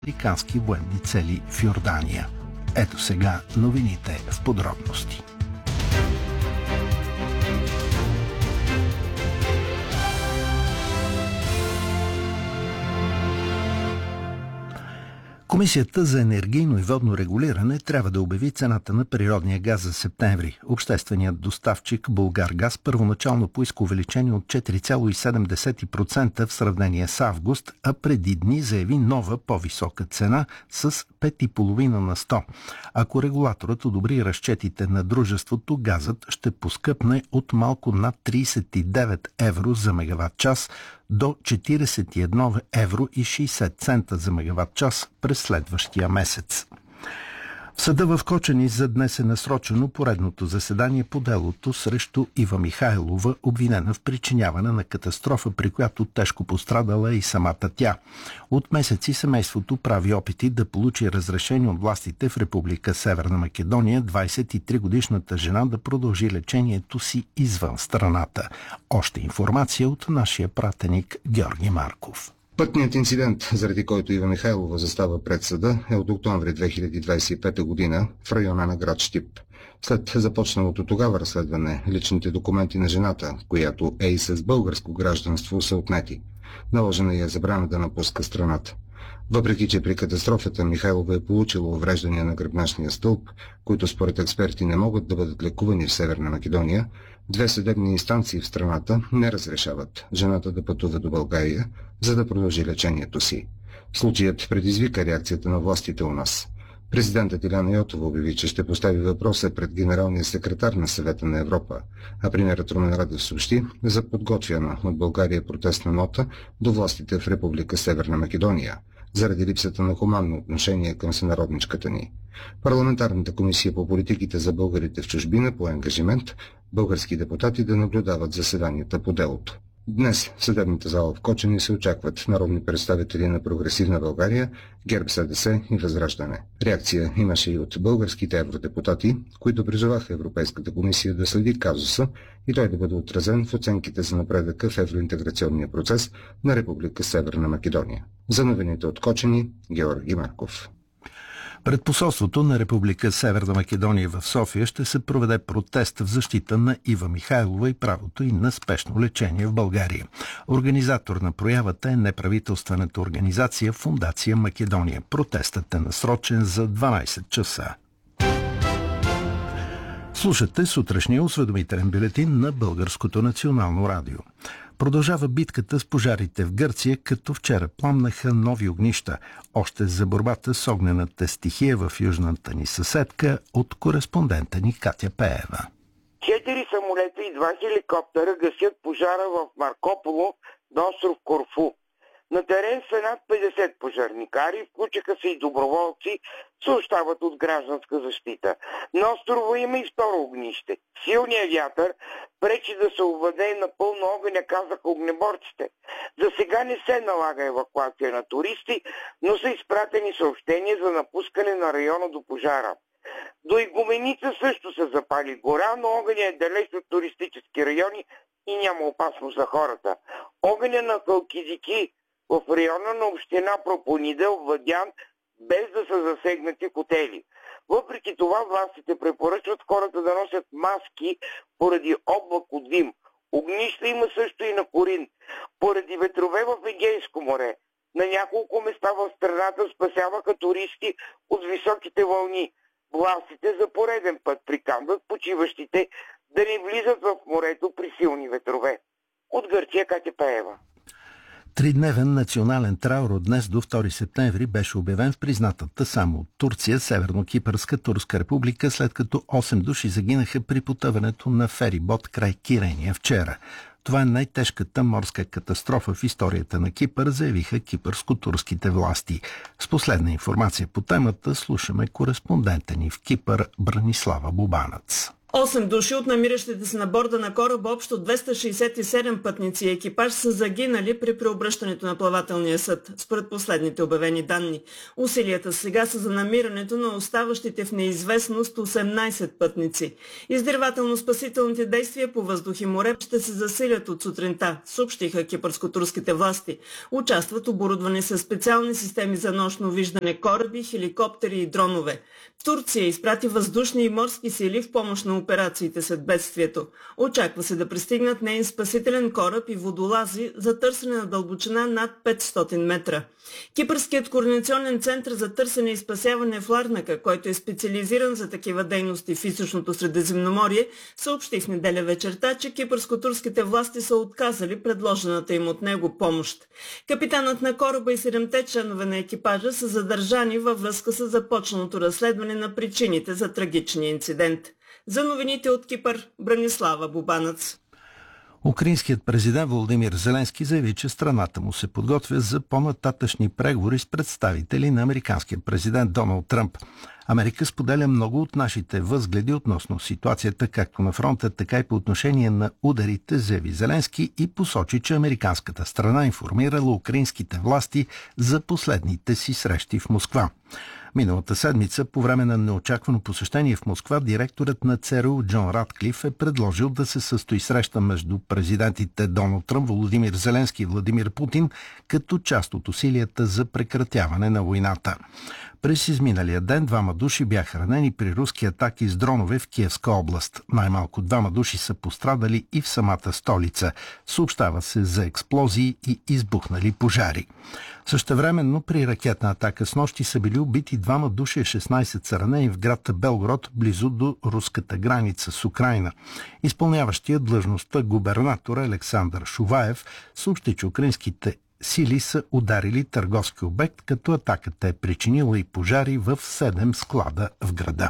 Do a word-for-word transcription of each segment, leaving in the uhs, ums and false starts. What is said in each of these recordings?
американски военни цели в Йордания. Ето сега новините в подробности. Комисията за енергийно и водно регулиране трябва да обяви цената на природния газ за септември. Общественият доставчик Булгаргаз първоначално поиска увеличение от четири цяло и седем процента в сравнение с август, а преди дни заяви нова по-висока цена с пет цяло и пет на сто. Ако регулаторът одобри разчетите на дружеството, газът ще поскъпне от малко над тридесет и девет евро за мегаватт час до четиридесет и едно евро и шейсет цента за мегаватт час през следващия месец. В съда в Кочани за днес е насрочено поредното заседание по делото срещу Ива Михайлова, обвинена в причиняване на катастрофа, при която тежко пострадала и самата тя. От месеци семейството прави опити да получи разрешение от властите в Република Северна Македония двадесет и три годишната жена да продължи лечението си извън страната. Още информация от нашия пратеник Георги Марков. Пътният инцидент, заради който Ива Михайлова застава пред съда, е от октомври две хиляди двадесет и пета година в района на град Щип. След започналото тогава разследване, личните документи на жената, която е и с българско гражданство, са отнети. Наложена е забрана да напуска страната. Въпреки че при катастрофата Михайлова е получила увреждания на гръбначния стълб, които според експерти не могат да бъдат лекувани в Северна Македония, две съдебни инстанции в страната не разрешават жената да пътува до България, за да продължи лечението си. Случаят предизвика реакцията на властите у нас. Президентът Иляна Йотова обяви, че ще постави въпроса пред генералния секретар на Съвета на Европа, а премиерът Румен Радев съобщи за подготвяна от България протестна нота до властите в Република Северна Македония, заради липсата на хуманно отношение към сънародничката ни. Парламентарната комисия по политиките за българите в чужбина по ангажимент български депутати да наблюдават заседанията по делото. Днес в съдебната зала в Кочани се очакват народни представители на Прогресивна България, ГЕРБ СДС и Възраждане. Реакция имаше и от българските евродепутати, които призоваха Европейската комисия да следи казуса и той да бъде отразен в оценките за напредъка в евроинтеграционния процес на Република Северна Македония. За новините от Кочани, Георги Марков. Пред посолството на Република Северна Македония в София ще се проведе протест в защита на Ива Михайлова и правото й на спешно лечение в България. Организатор на проявата е неправителствената организация Фондация Македония. Протестът е насрочен за дванадесет часа. Слушате сутрешния осведомителен бюлетин на Българското национално радио. Продължава битката с пожарите в Гърция, като вчера пламнаха нови огнища. Още за борбата с огнената стихия в южната ни съседка от кореспондента ни Катя Пеева. Четири самолета и два хеликоптера гасят пожара в Маркополо на остров Корфу. На терен са над петдесет пожарникари, включиха се и доброволци, съобщават от гражданска защита. На острова има и второ огнище. Силният вятър пречи да се овладее напълно огъня, казаха огнеборците. За сега не се налага евакуация на туристи, но са изпратени съобщения за напускане на района до пожара. До Игуменица също се запали гора, но огъня е далеч от туристически райони и няма опасност за хората. Огъня на Халкидики в района на община Пропонида е овладян, без да са засегнати хотели. Въпреки това властите препоръчват хората да носят маски поради облак от дим. Огнища има също и на Корин. Поради ветрове в Егейско море на няколко места в страната спасяваха туристи от високите вълни. Властите за пореден път приканват почиващите да не влизат в морето при силни ветрове. От Гърция, Катя Пеева. Тридневен национален траур от днес до втори септември беше обявен в признатата само от Турция, Северно-Кипърска Турска република, след като осем души загинаха при потъването на ферибот край Кирения вчера. Това е най-тежката морска катастрофа в историята на Кипър, заявиха кипърско-турските власти. С последна информация по темата слушаме кореспондента ни в Кипър Бранислава Бубанец. Осем души от намиращите се на борда на кораба, общо двеста шейсет и седем пътници и екипаж са загинали при преобръщането на плавателния съд, според последните обявени данни. Усилията сега са за намирането на оставащите в неизвестност осемнайсет пътници. Издирвателно-спасителните действия по въздух и море ще се засилят от сутринта, съобщиха кипърско-турските власти. Участват оборудвани с специални системи за нощно виждане кораби, хеликоптери и дронове. Турция изпрати въздушни и морски сили в помощ на операциите след бедствието. Очаква се да пристигнат неин спасителен кораб и водолази за търсене на дълбочина над петстотин метра. Кипърският координационен център за търсене и спасяване в Ларнака, който е специализиран за такива дейности в източното Средиземноморие, съобщи в неделя вечерта, че кипърско-турските власти са отказали предложената им от него помощ. Капитанът на кораба и седемте членове на екипажа са задържани във връзка с започналото разследване на причините за трагичния инцидент. За новините от Кипър, Бранислава Бубанец. Украинският президент Володимир Зеленски заяви, че страната му се подготвя за по-нататъчни преговори с представители на американския президент Доналд Тръмп. Америка споделя много от нашите възгледи относно ситуацията както на фронта, така и по отношение на ударите, заяви Зеленски и посочи, че американската страна информирала украинските власти за последните си срещи в Москва. Миналата седмица, по време на неочаквано посещение в Москва, директорът на ЦРУ Джон Радклиф е предложил да се състои среща между президентите Доналд Тръмп, Володимир Зеленски и Владимир Путин като част от усилията за прекратяване на войната. През изминалия ден двама души бяха ранени при руски атаки с дронове в Киевска област. Най-малко двама души са пострадали и в самата столица. Съобщава се за експлозии и избухнали пожари. Същевременно при ракетна атака с нощи са били убити двама души и шестнайсет са ранени в град Белгород, близо до руската граница с Украйна. Изпълняващия длъжността губернатор Александър Шуваев съобщи, че украинските сили са ударили търговски обект, като атаката е причинила и пожари в седем склада в града.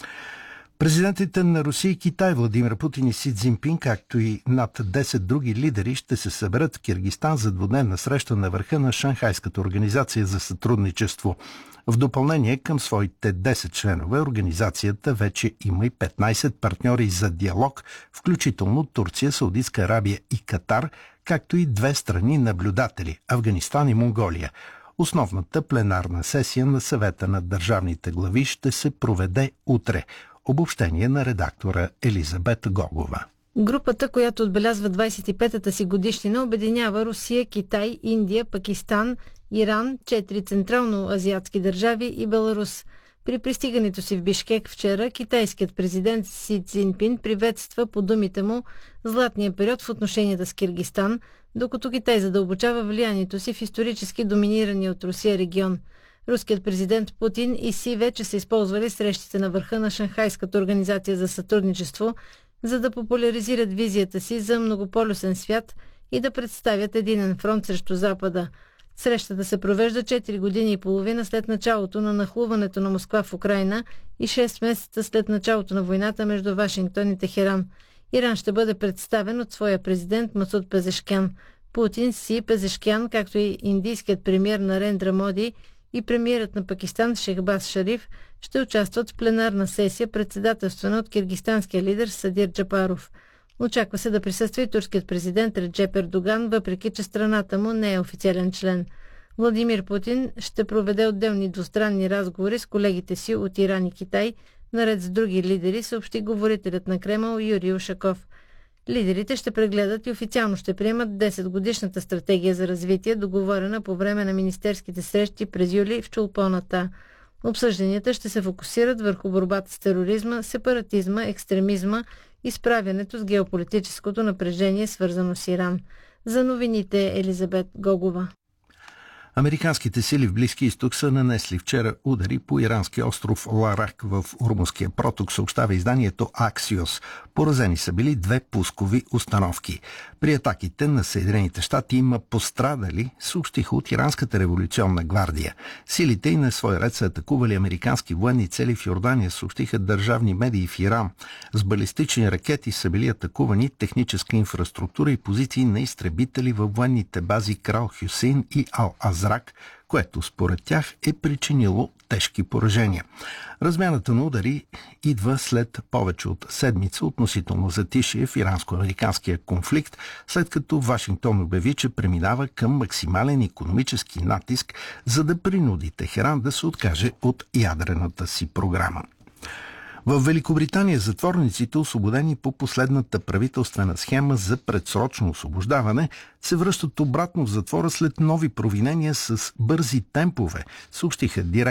Президентите на Русия и Китай Владимир Путин и Си Цзинпин, както и над десет други лидери, ще се съберат в Киргизстан за двудневна среща на върха на Шанхайската организация за сътрудничество. В допълнение към своите десет членове, организацията вече има и петнайсет партньори за диалог, включително Турция, Саудитска Арабия и Катар, както и две страни наблюдатели – Афганистан и Монголия. Основната пленарна сесия на съвета на държавните глави ще се проведе утре. Обобщение на редактора Елизабет Гогова. Групата, която отбелязва двайсет и петата си годишнина, обединява Русия, Китай, Индия, Пакистан, Иран, четири централно-азиатски държави и Беларус. При пристигането си в Бишкек вчера, китайският президент Си Цзинпин приветства, по думите му, златния период в отношенията с Киргизстан, докато Китай задълбочава влиянието си в исторически доминирания от Русия регион. Руският президент Путин и Си вече са използвали срещите на върха на Шанхайската организация за сътрудничество, за да популяризират визията си за многополюсен свят и да представят единен фронт срещу Запада. Срещата се провежда четири години и половина след началото на нахлуването на Москва в Украйна и шест месеца след началото на войната между Вашингтон и Техеран. Иран ще бъде представен от своя президент Масуд Пезешкян. Путин, Си, Пезешкян, както и индийският премиер Нарендра Моди и премиерът на Пакистан Шехбаз Шариф ще участват в пленарна сесия, председателствана от киргизстанския лидер Садир Джапаров. Очаква се да присъства и турският президент Реджеп Ердоган, въпреки че страната му не е официален член. Владимир Путин ще проведе отделни двустранни разговори с колегите си от Иран и Китай, наред с други лидери, съобщи говорителят на Кремъл Юрий Ушаков. Лидерите ще прегледат и официално ще приемат десетгодишната стратегия за развитие, договорена по време на министерските срещи през юли в Чулпоната. Обсъжданията ще се фокусират върху борбата с тероризма, сепаратизма, екстремизма и справянето с геополитическото напрежение, свързано с Иран. За новините Елизабет Гогова. Американските сили в Близкия изток са нанесли вчера удари по иранския остров Ларак в Ормузския проток, съобщава изданието Аксиос. Поразени са били две пускови установки. При атаките на Съединените щати има пострадали, съобщиха от Иранската революционна гвардия. Силите и на свой ред са атакували американски военни цели в Йордания, съобщиха държавни медии в Иран. С балистични ракети са били атакувани техническа инфраструктура и позиции на изтребители във военните бази Крал Хюсейн и Ал-Азар зрак, което според тях е причинило тежки поражения. Размяната на удари идва след повече от седмица относително затишие в иранско-американския конфликт, след като Вашингтон обяви, че преминава към максимален икономически натиск, за да принуди Техеран да се откаже от ядрената си програма. В Великобритания затворниците, освободени по последната правителствена схема за предсрочно освобождаване, се връщат обратно в затвора след нови провинения с бързи темпове, съобщиха директор